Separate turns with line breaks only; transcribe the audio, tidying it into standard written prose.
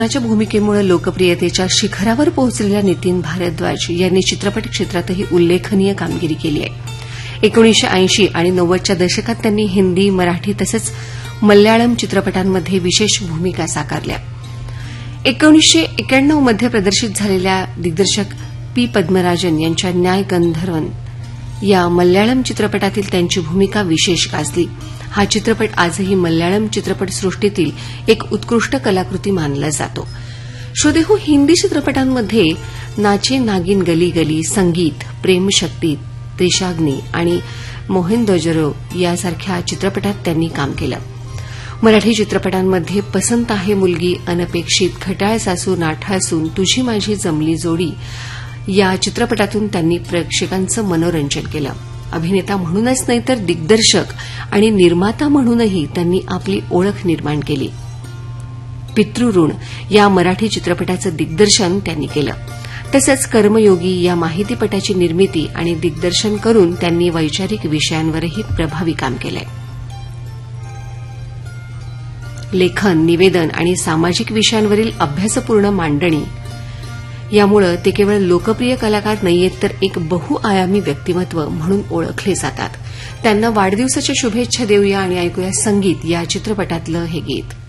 च्या भूमिकेमुळे लोकप्रियतेच्या शिखरावर पोहोचलेल्या नितीन भारद्वाज यांनी चित्रपट क्षेत्रातही उल्लेखनीय कामगिरी केली आहे. 1980 आणि 90च्या दशकात त्यांनी हिंदी, मराठी तसंच मल्याळम चित्रपटांमध्ये विशेष भूमिका साकारल्या. 1991 मध्ये प्रदर्शित झालेल्या दिग्दर्शक पी. पद्मराजन यांच्या न्याय गंधर्वन या मल्याळम चित्रपटातील त्यांची भूमिका विशेष गाजली. हा चित्रपट आजही मल्याळम चित्रपटसृष्टीतील एक उत्कृष्ट कलाकृती मानला जातो. श्रोतेहो, हिंदी चित्रपटांमध्ये नाचे नागिन गली गली, संगीत, प्रेमशक्ती, त्रिशाग्नी आणि मोहेंदोजरो यासारख्या चित्रपटात त्यांनी काम केलं. मराठी चित्रपटांमध्ये पसंत आहे मुलगी, अनपेक्षित, खटाळ सासू, नाठाळ सून, तुझी माझी जमली जोडी या चित्रपटातून त्यांनी प्रेक्षकांचं मनोरंजन केलं. अभिनेता म्हणूनच नाही तर दिग्दर्शक आणि निर्माता म्हणूनही त्यांनी आपली ओळख निर्माण केली. पितृऋण या मराठी चित्रपटाचं दिग्दर्शन त्यांनी केलं. तसंच कर्मयोगी या माहितीपटाची निर्मिती आणि दिग्दर्शन करून त्यांनी वैचारिक विषयांवरही प्रभावी काम केलंय. लेखन, निवेदन आणि सामाजिक विषयांवरील अभ्यासपूर्ण मांडणी यामुळे ते केवळ लोकप्रिय कलाकार नाहीयेत तर एक बहुआयामी व्यक्तिमत्व म्हणून ओळखले जातात. त्यांना वाढदिवसाच्या शुभेच्छा देऊया आणि ऐकूया संगीत या चित्रपटातलं हे गीत.